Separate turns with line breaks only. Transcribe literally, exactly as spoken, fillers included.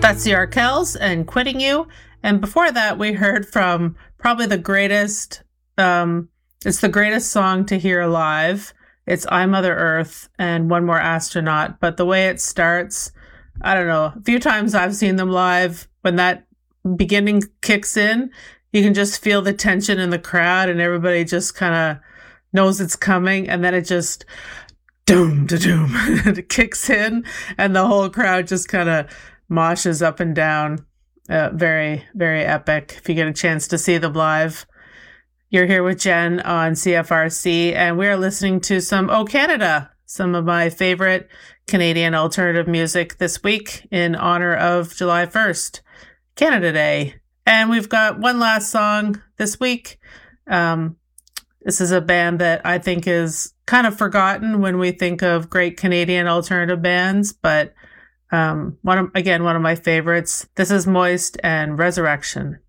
That's the Arkells and Quitting You. And before that, we heard from probably the greatest, um, it's the greatest song to hear live. It's I, Mother Earth and One More Astronaut. But the way it starts, I don't know, a few times I've seen them live, when that beginning kicks in, you can just feel the tension in the crowd and everybody just kind of knows it's coming. And then it just, doom, da doom, it kicks in and the whole crowd just kind of moshes up and down. Uh, very, very epic. If you get a chance to see them live. You're here with Jen on C F R C, and we're listening to some O Canada, some of my favorite Canadian alternative music this week in honor of July first, Canada Day. And we've got one last song this week. Um, this is a band that I think is kind of forgotten when we think of great Canadian alternative bands, but Um, one of, again, one of my favorites. This is Moist and Resurrection.